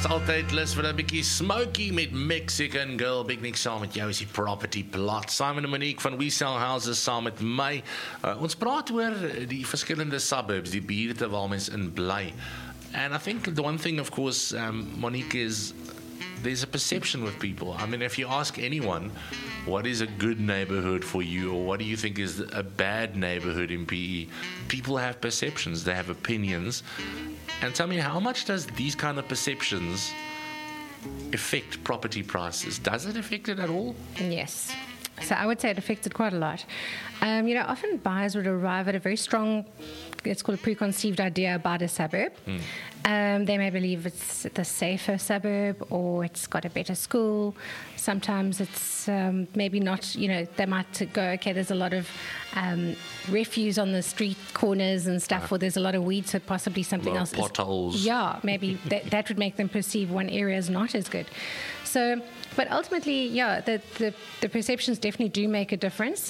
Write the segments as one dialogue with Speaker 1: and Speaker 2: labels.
Speaker 1: Soos altyd lus vir 'n bietjie smoky met Mexican Girl. Big Nick saam met jou is die Property Plot. Simon en Monique van We Sell Houses saam met my. Ons praat oor die verskillende suburbs, die buurte waar mense in bly. And I think the one thing, of course, Monique, is there's a perception with people. I mean, if you ask anyone, what is a good neighborhood for you, or what do you think is a bad neighborhood in PE, people have perceptions, they have opinions. And tell me, how much does these kind of perceptions affect property prices? Does it affect it at all?
Speaker 2: Yes. So I would say it affected quite a lot. Often buyers would arrive at a very strong, it's called a preconceived idea about a suburb. They may believe it's the safer suburb, or it's got a better school. Sometimes it's maybe not, they might go, okay, there's a lot of refuse on the street corners and stuff, or there's a lot of weeds, so possibly something else.
Speaker 1: Potholes.
Speaker 2: Yeah, maybe that would make them perceive one area as not as good. So, but ultimately, the perceptions definitely do make a difference.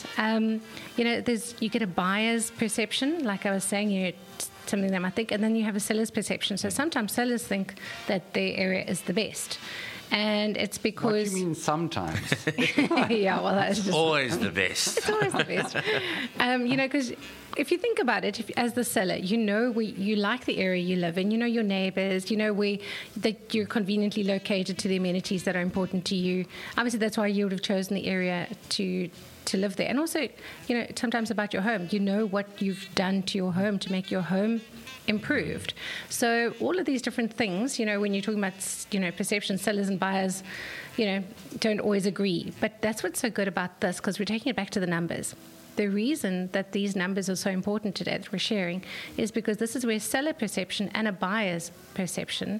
Speaker 2: You get a buyer's perception, like I was saying, something they might think, and then you have a seller's perception. So sometimes sellers think that their area is the best. And it's because...
Speaker 3: What do you mean sometimes?
Speaker 2: Yeah, well, that's just...
Speaker 1: Always the best.
Speaker 2: It's always the best. Because if you think about it, as the seller, you like the area you live in, you know your neighbors, you know that you're conveniently located to the amenities that are important to you. Obviously, that's why you would have chosen the area to live there. And also, sometimes about your home, you know what you've done to your home to make your home improved. So all of these different things, when you're talking about, perception, sellers and buyers, don't always agree. But that's what's so good about this, because we're taking it back to the numbers. The reason that these numbers are so important today that we're sharing is because this is where seller perception and a buyer's perception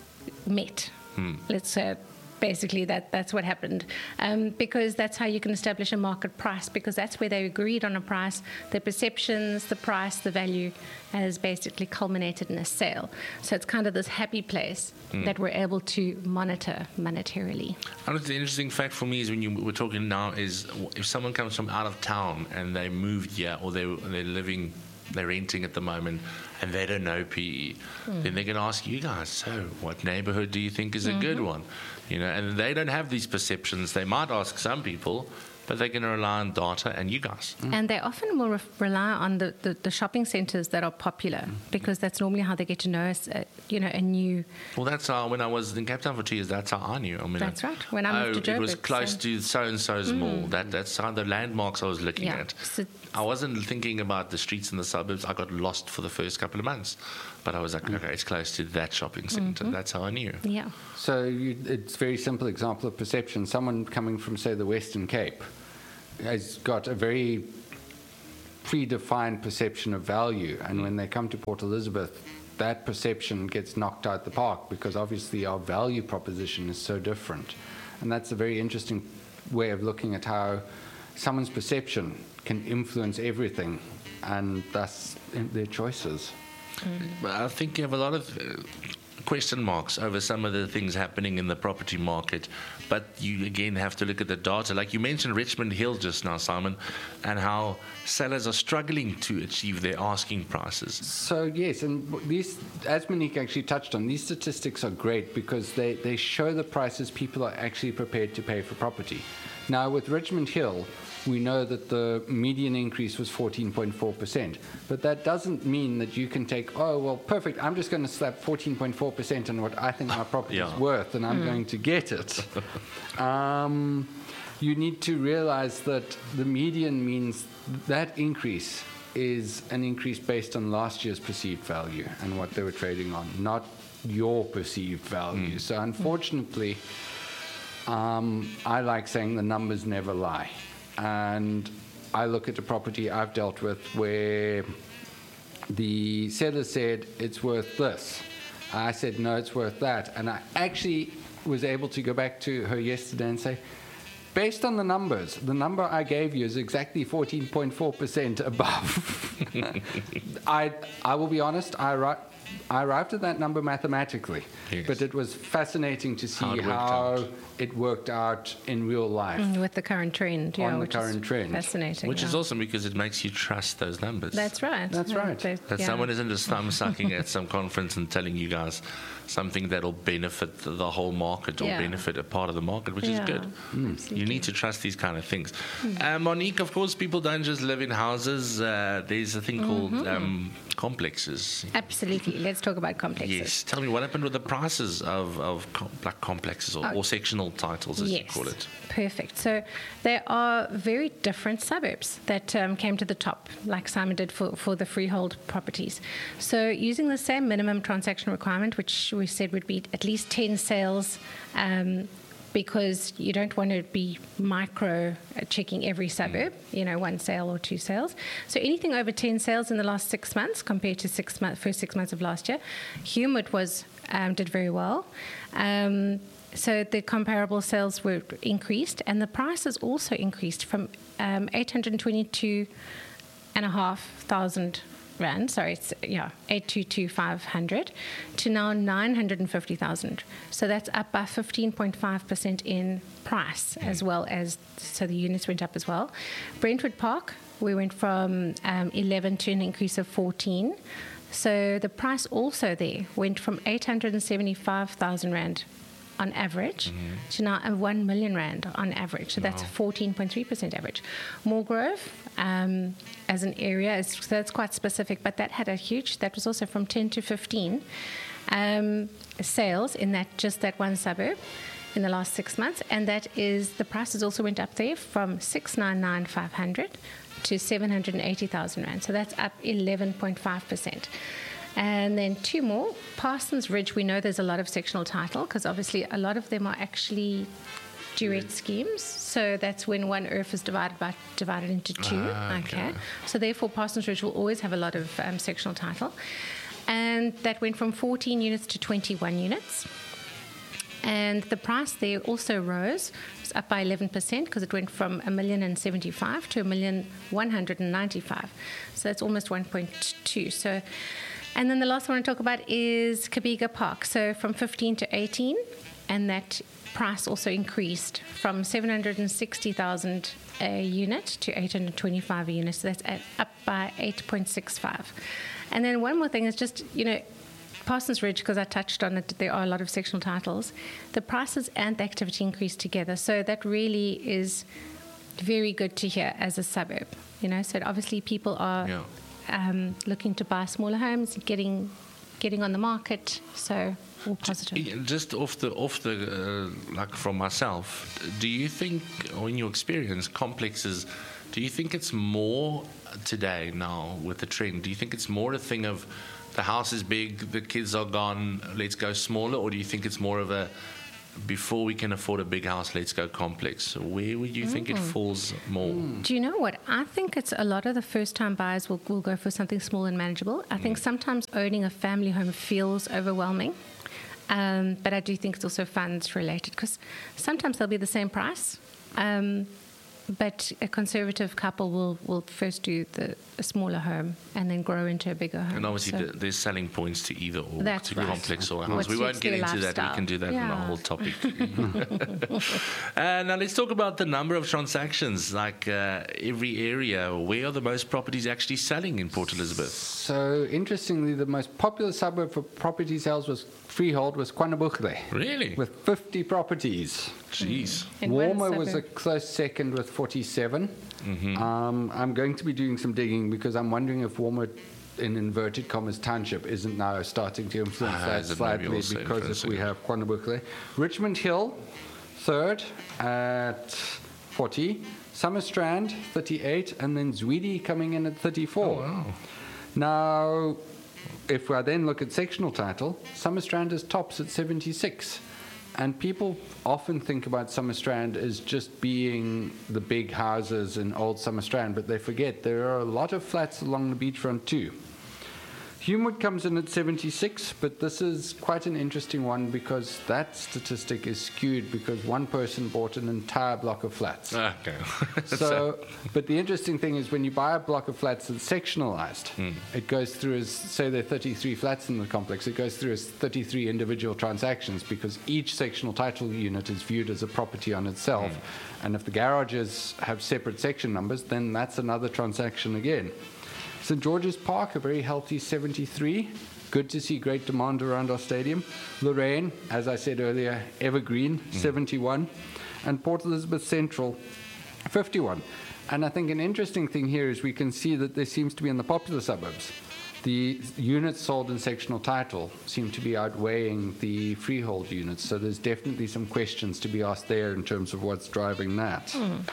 Speaker 2: met. Let's say basically that's what happened, because that's how you can establish a market price, because that's where they agreed on a price. The perceptions, the price, the value has basically culminated in a sale. So it's kind of this happy place that we're able to monitor monetarily.
Speaker 1: I know the interesting fact for me is when we're talking now is if someone comes from out of town and they moved here, or they're renting at the moment, and they don't know PE, then they're going to ask you guys, so what neighborhood do you think is a good one? And they don't have these perceptions. They might ask some people, but they're going to rely on data and you guys.
Speaker 2: And they often will rely on the shopping centres that are popular, because that's normally how they get to know us, a new...
Speaker 1: Well, that's how, when I was in Cape Town for 2 years, that's how I knew.
Speaker 2: That's right. When I moved to Joburg,
Speaker 1: it was close to so-and-so's mall. That's how the landmarks I was looking at.
Speaker 2: So
Speaker 1: I wasn't thinking about the streets in the suburbs. I got lost for the first couple of months. But I was like, okay, it's close to that shopping centre. That's how I knew.
Speaker 2: Yeah.
Speaker 3: So it's a very simple example of perception. Someone coming from, say, the Western Cape has got a very predefined perception of value. And when they come to Port Elizabeth, that perception gets knocked out the park, because obviously our value proposition is so different. And that's a very interesting way of looking at how someone's perception can influence everything, and thus their choices.
Speaker 1: I think you have a lot of question marks over some of the things happening in the property market, but you again have to look at the data. Like you mentioned Richmond Hill just now, Simon, and how sellers are struggling to achieve their asking prices.
Speaker 3: So yes, and these, as Monique actually touched on, these statistics are great because they show the prices people are actually prepared to pay for property. Now with Richmond Hill, we know that the median increase was 14.4%, but that doesn't mean that you can take, perfect, I'm just going to slap 14.4% on what I think my property is worth, and I'm going to get it. You need to realize that the median means that increase is an increase based on last year's perceived value and what they were trading on, not your perceived value. So unfortunately, I like saying the numbers never lie. And I look at a property I've dealt with where the seller said it's worth this. I said, no, it's worth that. And I actually was able to go back to her yesterday and say, based on the numbers, the number I gave you is exactly 14.4% above. I will be honest, I arrived at that number mathematically,
Speaker 1: Yes.
Speaker 3: but it was fascinating to see
Speaker 1: How it worked
Speaker 3: how
Speaker 1: out.
Speaker 3: it worked out in real life.
Speaker 2: With the current trend,
Speaker 3: On the
Speaker 2: which
Speaker 3: current
Speaker 2: is
Speaker 3: trend.
Speaker 2: fascinating.
Speaker 1: Which is
Speaker 2: yeah.
Speaker 1: awesome because it makes you trust those numbers.
Speaker 2: That's right.
Speaker 3: That's right.
Speaker 1: That someone isn't just thumb sucking at some conference and telling you guys something that'll benefit the whole market or
Speaker 2: Yeah.
Speaker 1: benefit a part of the market, which is good. You need to trust these kind of things. Monique, of course, people don't just live in houses. There's a thing called complexes.
Speaker 2: Absolutely. Let's talk about complexes.
Speaker 1: Yes. Tell me what happened with the prices of complexes or sectional titles, as you
Speaker 2: Yes.
Speaker 1: call it.
Speaker 2: Perfect. So there are very different suburbs that came to the top, like Simon did for the freehold properties. So using the same minimum transaction requirement, which we said would be at least 10 sales, because you don't want to be micro checking every suburb, one sale or two sales. So anything over 10 sales in the last 6 months compared to first 6 months of last year, Humid did very well. So the comparable sales were increased, and the prices also increased from 822,500 rand. Sorry, it's 822,500 to now 950,000. So that's up by 15.5% in price, as well as so the units went up as well. Brentwood Park, we went from 11 to an increase of 14. So the price also there went from 875,000 rand on average to now 1 million rand on average. So that's 14.3% average. Moorgrove, as an area, that's quite specific, but that was also from 10 to 15 sales in that one suburb in the last 6 months. And the prices also went up there from 699,500 to 780,000 rand. So that's up 11.5%. And then two more. Parsons Ridge, we know there's a lot of sectional title because obviously a lot of them are actually duet schemes. So that's when one earth is divided into two. Okay. So therefore, Parsons Ridge will always have a lot of sectional title. And that went from 14 units to 21 units. And the price there also rose. It was up by 11% because it went from 1,075,000 to 1,195,000. So that's almost 1.2. So. And then the last one I talk about is Kabiga Park. So from 15 to 18, and that price also increased from 760,000 a unit to 825 a unit. So that's up by 8.65. And then one more thing is just, Parsons Ridge, because I touched on it, there are a lot of sectional titles. The prices and the activity increased together. So that really is very good to hear as a suburb. So obviously people are...
Speaker 1: Yeah.
Speaker 2: Looking to buy smaller homes, getting on the market, so all positive.
Speaker 1: Just off the like from myself, do you think, or in your experience, complexes, do you think it's more today now with the trend? Do you think it's more a thing of the house is big, the kids are gone, let's go smaller, or do you think it's more of a before we can afford a big house, let's go complex? Where would you think it falls more?
Speaker 2: Do you know what? I think it's a lot of the first-time buyers will go for something small and manageable. I think sometimes owning a family home feels overwhelming, but I do think it's also funds-related because sometimes they'll be the same price, but a conservative couple will first do a smaller home and then grow into a bigger home.
Speaker 1: And obviously there's selling points to either or,
Speaker 2: That's
Speaker 1: to
Speaker 2: right.
Speaker 1: complex or a house.
Speaker 2: What
Speaker 1: We won't
Speaker 2: suits
Speaker 1: get
Speaker 2: their
Speaker 1: into that. We
Speaker 2: lifestyle.
Speaker 1: can do that in
Speaker 2: Yeah.
Speaker 1: a whole topic. Now let's talk about the number of transactions. Like every area, where are the most properties actually selling in Port Elizabeth?
Speaker 3: So interestingly, the most popular suburb for property sales was freehold was KwaNobuhle,
Speaker 1: Really?
Speaker 3: with 50 properties.
Speaker 1: Jeez.
Speaker 2: In one
Speaker 3: Warmer was a
Speaker 2: suburb.
Speaker 3: close second with 47. I'm going to be doing some digging because I'm wondering if Warmer, in inverted commas, township isn't now starting to influence that
Speaker 1: is it maybe
Speaker 3: slightly
Speaker 1: also
Speaker 3: because if
Speaker 1: influencing
Speaker 3: we
Speaker 1: it?
Speaker 3: have KwaNobuhle. Richmond Hill, third at 40. Summerstrand, 38. And then Zwede coming in at 34.
Speaker 1: Oh, wow.
Speaker 3: Now, if I then look at sectional title, Summerstrand is tops at 76. And people often think about Summerstrand as just being the big houses in old Summerstrand, but they forget there are a lot of flats along the beachfront too. Humewood comes in at 76, but this is quite an interesting one because that statistic is skewed because one person bought an entire block of flats.
Speaker 1: Okay.
Speaker 3: So, but the interesting thing is when you buy a block of flats that's sectionalized, it goes through as, say there are 33 flats in the complex, it goes through as 33 individual transactions because each sectional title unit is viewed as a property on itself. And if the garages have separate section numbers, then that's another transaction again. St. George's Park, a very healthy 73. Good to see great demand around our stadium. Lorraine, as I said earlier, evergreen, 71. And Port Elizabeth Central, 51. And I think an interesting thing here is we can see that there seems to be in the popular suburbs, the units sold in sectional title seem to be outweighing the freehold units. So there's definitely some questions to be asked there in terms of what's driving that.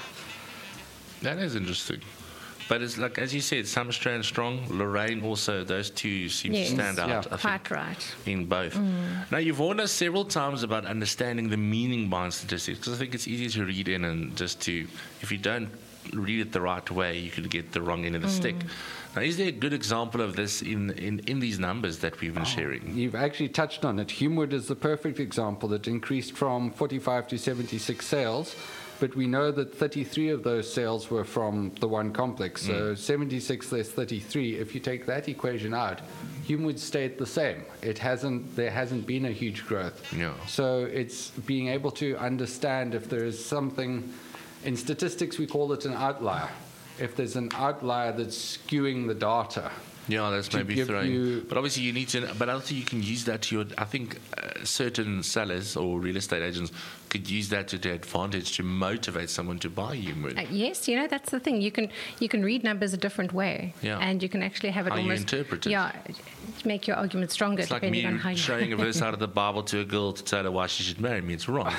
Speaker 1: That is interesting. But it's like, as you said, Summerstrand strong, Lorraine also, those two seem to stand out,
Speaker 3: Yeah.
Speaker 1: I think,
Speaker 2: Quite right.
Speaker 1: in both. Now, you've warned us several times about understanding the meaning behind statistics, because I think it's easy to read in and just to, if you don't read it the right way, you could get the wrong end of the stick. Now, is there a good example of this in these numbers that we've been sharing?
Speaker 3: You've actually touched on it. Humewood is the perfect example that increased from 45 to 76 sales. But we know that 33 of those sales were from the one complex. So 76 less 33, if you take that equation out, Humewood stayed the same. There hasn't been a huge growth.
Speaker 1: Yeah.
Speaker 3: So it's being able to understand if there is something, in statistics we call it an outlier. If there's an outlier that's skewing the data.
Speaker 1: Yeah, that's
Speaker 3: To
Speaker 1: maybe
Speaker 3: give
Speaker 1: throwing.
Speaker 3: you-
Speaker 1: But obviously, you need to. But also, you can use that to your. I think certain sellers or real estate agents could use that to their advantage to motivate someone to buy Humewood.
Speaker 2: Yes, that's the thing. You can read numbers a different way,
Speaker 1: Yeah.
Speaker 2: and you can actually have it
Speaker 1: How you
Speaker 2: almost
Speaker 1: interpret it.
Speaker 2: Yeah, to make your argument stronger
Speaker 1: It's like
Speaker 2: depending
Speaker 1: me
Speaker 2: on how you
Speaker 1: showing a verse out of the Bible to a girl to tell her why she should marry me. It's wrong.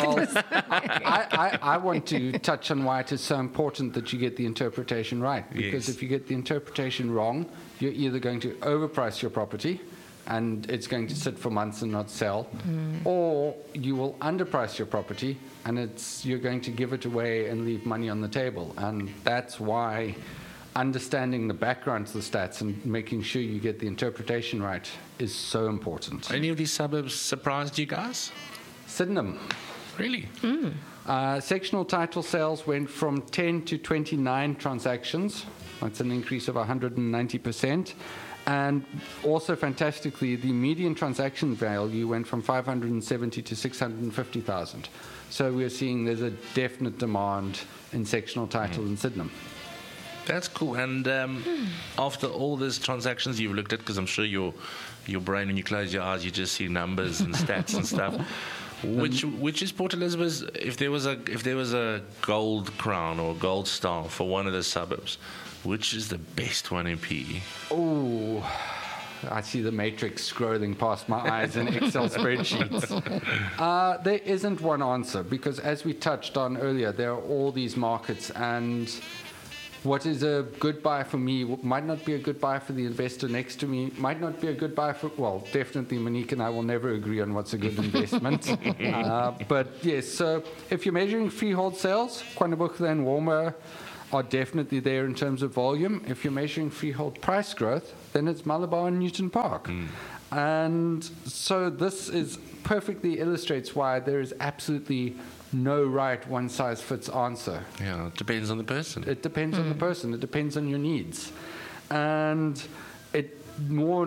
Speaker 3: I want to touch on why it is so important that you get the interpretation right. Because
Speaker 1: Yes.
Speaker 3: if you get the interpretation wrong, you're either going to overprice your property and it's going to sit for months and not sell, or you will underprice your property and you're going to give it away and leave money on the table. And that's why understanding the background to the stats and making sure you get the interpretation right is so important.
Speaker 1: Any of these suburbs surprised you guys?
Speaker 3: Sydenham.
Speaker 1: Really?
Speaker 3: Sectional title sales went from 10 to 29 transactions. That's an increase of 190%. And also fantastically, the median transaction value went from 570 to 650,000. So we're seeing there's a definite demand in sectional title in Sydenham.
Speaker 1: That's cool. And after all these transactions you've looked at, because I'm sure your brain, when you close your eyes, you just see numbers and stats and stuff. Which is Port Elizabeth? If there was a gold crown or gold star for one of the suburbs, which is the best one in PE?
Speaker 3: Oh, I see the matrix scrolling past my eyes in Excel spreadsheets. There isn't one answer because, as we touched on earlier, there are all these markets, and what is a good buy for me might not be a good buy for the investor next to me, might not be a good buy for, well, definitely Monique and I will never agree on what's a good investment. But yes, so if you're measuring freehold sales, KwaNobuchla and Walmer are definitely there in terms of volume. If you're measuring freehold price growth, then it's Malabar and Newton Park. And so this is perfectly illustrates why there is absolutely no right one-size-fits answer.
Speaker 1: Yeah, it depends on the person.
Speaker 3: It depends on the person. It depends on your needs. And it more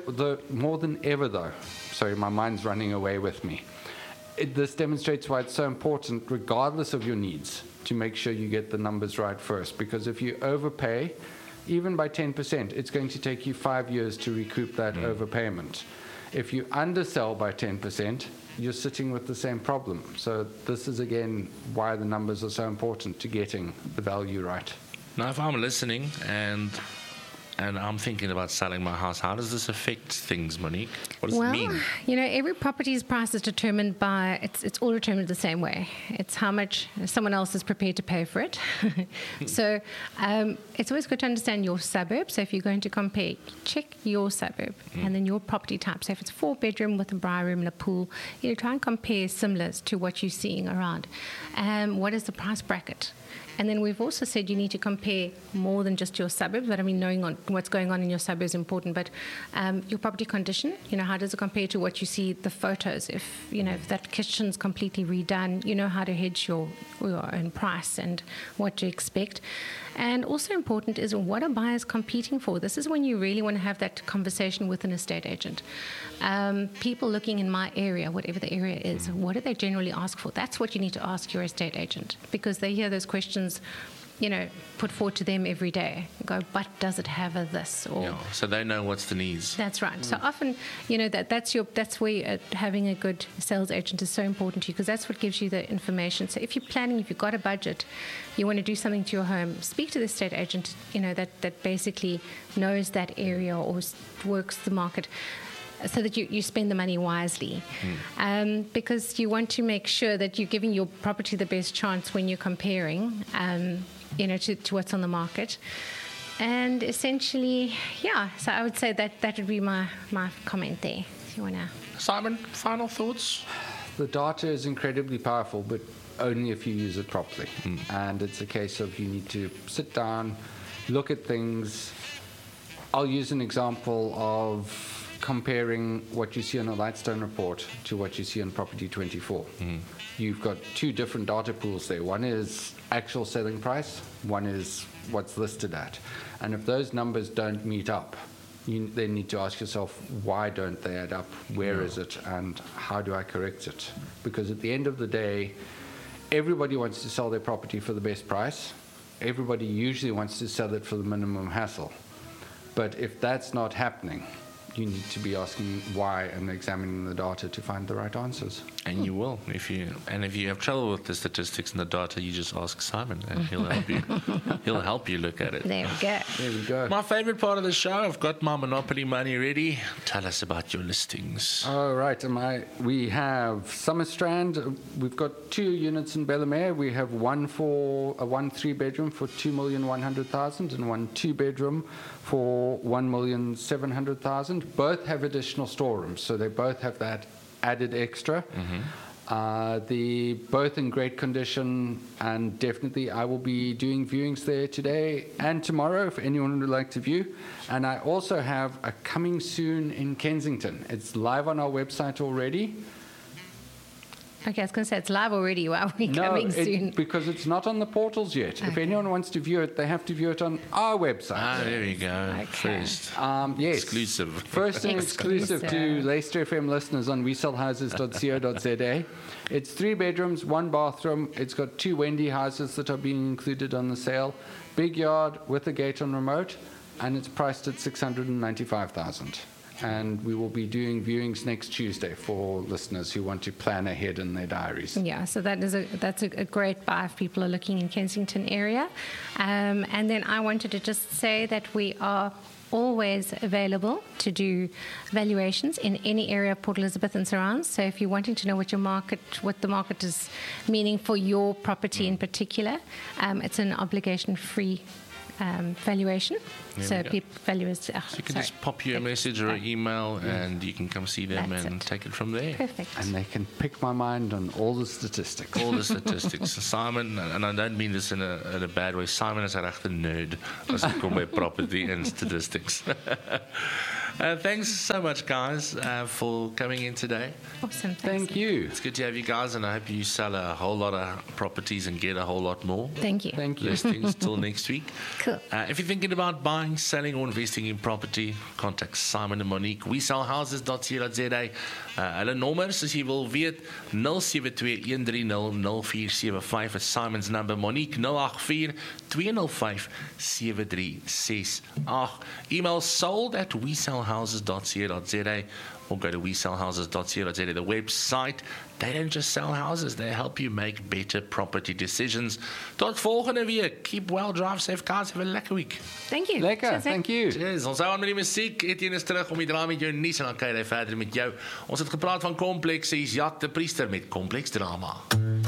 Speaker 3: than ever, though, sorry, my mind's running away with me. This demonstrates why it's so important, regardless of your needs, to make sure you get the numbers right first. Because if you overpay, even by 10%, it's going to take you 5 years to recoup that overpayment. If you undersell by 10%, you're sitting with the same problem. So this is, again, why the numbers are so important to getting the value right.
Speaker 1: Now, if I'm listening and I'm thinking about selling my house, how does this affect things, Monique? What does it mean?
Speaker 2: Every property's price is determined by, it's all determined the same way. It's how much someone else is prepared to pay for it. So it's always good to understand your suburb. So if you're going to compare, check your suburb and then your property type. So if it's 4-bedroom with a briar room and a pool, try and compare similars to what you're seeing around. What is the price bracket? And then we've also said you need to compare more than just your suburbs, but knowing on what's going on in your suburb is important, but your property condition, how does it compare to what you see the photos? If that kitchen's completely redone, you know how to hedge your own price and what to expect. And also important is, what are buyers competing for? This is when you really want to have that conversation with an estate agent. People looking in my area, whatever the area is, what do they generally ask for? That's what you need to ask your estate agent, because they hear those questions put forward to them every day. Go, but does it have a this? Or
Speaker 1: so they know what's the needs.
Speaker 2: That's right. So often, that's where having a good sales agent is so important to you, because that's what gives you the information. So if you're planning, if you've got a budget, you want to do something to your home, speak to the estate agent, that basically knows that area or works the market, so that you spend the money wisely. Because you want to make sure that you're giving your property the best chance when you're comparing, to what's on the market. And essentially, so I would say that would be my comment there, if you want to.
Speaker 1: Simon, final thoughts?
Speaker 3: The data is incredibly powerful, but only if you use it properly. And it's a case of you need to sit down, look at things. I'll use an example of comparing what you see on a Lightstone report to what you see on Property 24. You've got two different data pools there. One is actual selling price, one is what's listed at. And if those numbers don't meet up, you then need to ask yourself, why don't they add up? Where is it? And how do I correct it? Because at the end of the day, everybody wants to sell their property for the best price. Everybody usually wants to sell it for the minimum hassle. But if that's not happening, you need to be asking why and examining the data to find the right answers.
Speaker 1: And you will. If you have trouble with the statistics and the data, you just ask Simon, and he'll help you. He'll help you look at it.
Speaker 2: There we go.
Speaker 3: There we go.
Speaker 1: My favorite part of the show, I've got my Monopoly money ready. Tell us about your listings.
Speaker 3: All right. We have Summerstrand. We've got 2 units in Bellemere. We have one 3-bedroom for 2,100,000 and one 2-bedroom for 1,700,000. Both have additional storerooms, so they both have that added extra. Both in great condition, and definitely I will be doing viewings there today and tomorrow if anyone would like to view. And I also have a coming soon in Kensington. It's live on our website already.
Speaker 2: Okay, I was going to say it's live already. Are we coming soon?
Speaker 3: Because it's not on the portals yet.
Speaker 2: Okay.
Speaker 3: If anyone wants to view it, they have to view it on our website.
Speaker 1: There we go.
Speaker 2: Okay.
Speaker 1: First.
Speaker 3: Yes.
Speaker 1: Exclusive.
Speaker 3: First and exclusive to Leicester FM listeners on resellhouses.co.za. It's 3 bedrooms, 1 bathroom. It's got 2 Wendy houses that are being included on the sale. Big yard with a gate on remote, and it's priced at 695,000. And we will be doing viewings next Tuesday for listeners who want to plan ahead in their diaries.
Speaker 2: Yeah, so that's a great buy if people are looking in Kensington area. And then I wanted to just say that we are always available to do valuations in any area of Port Elizabeth and surrounds. So if you're wanting to know what the market is meaning for your property in particular, it's an obligation-free valuation. So valuers.
Speaker 1: So you can just pop you a message or an email, and you can come see them and take it from there.
Speaker 2: Perfect.
Speaker 3: And they can pick my mind on all the statistics.
Speaker 1: All the statistics. Simon, and I don't mean this in a bad way, Simon is 'n regte nerd as dit kom by property and statistics. Thanks so much, guys, for coming in today.
Speaker 2: Awesome.
Speaker 3: Thank you.
Speaker 1: It's good to have you guys, and I hope you sell a whole lot of properties and get a whole lot more.
Speaker 2: Thank you.
Speaker 3: Thank you.
Speaker 1: Listings till next week.
Speaker 2: Cool.
Speaker 1: If you're thinking about buying, selling, or investing in property, contact Simon and Monique. WeSellHouses.co.za. Hulle nommers, as jy wil weet, 072-130-0475 is Simon's number. Monique 084-205-7368. Email sold@WeSellHouses.co.za. or go to WeSellHouses.co.za, the website. They don't just sell houses, they help you make better property decisions. Tot volgende week. Keep well, drive safe, guys. Have a lekker week.
Speaker 2: Thank you.
Speaker 3: Lekker,
Speaker 2: Cheers,
Speaker 3: thank you.
Speaker 1: Cheers. Ons hou aan met die musiek. Etienne is terug om die drama met jou nuus en dan kyk hy verder met jou. Ons het gepraat van komplekse. Hier's Jacques de Priester met Kompleks Drama.